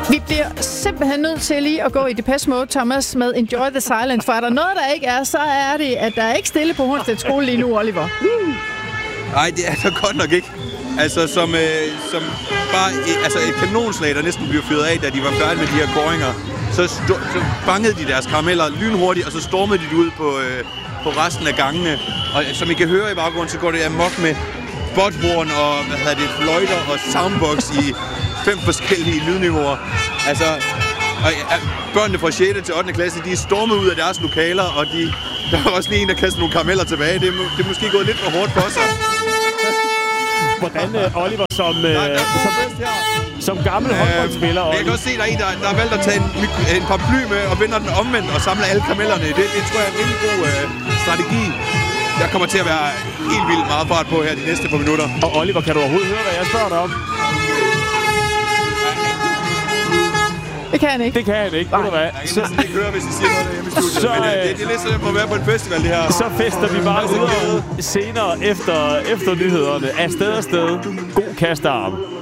Vi bliver simpelthen nødt til lige at gå i Depeche Mode, Thomas, med Enjoy the Silence. For er der noget, der ikke er, så er det, at der er ikke stille på Hornstedt skole lige nu, Oliver. Nej, det er der godt nok ikke. Altså, som bare et kanonslag, der næsten blev fyret af, da de var færdige med de her kåringer. Så fangede de deres karameller lynhurtigt, og så stormede de ud på resten af gangene. Og som I kan høre i baggrunden, så går det amok med botthorn og fløjter og soundbox i 5 forskellige lydniveauer. Altså, børnene fra 6. til 8. klasse, de er stormet ud af deres lokaler, og der var også lige en, der kastede nogle karameller tilbage. Det er måske gået lidt for hårdt for sig. Hvordan Oliver som gammel håndboldspiller... Jeg kan også se, at der er en, der har valgt at tage en paraply med og vender den omvendt og samle alle karamellerne. Det tror jeg er en rigtig god strategi. Der kommer til at være helt vildt meget fart på her de næste par minutter. Og Oliver, kan du overhovedet høre, hvad jeg spørger dig om? Det kan han ikke. Det kan han ikke. Ved du hvad? Jeg kan næsten ikke høre, hvis I siger noget hjemme i studiet. Men det er lidt sådan, at være på en festival, det her. Så fester vi bare videre senere efter nyhederne. Afsted. God kastearm.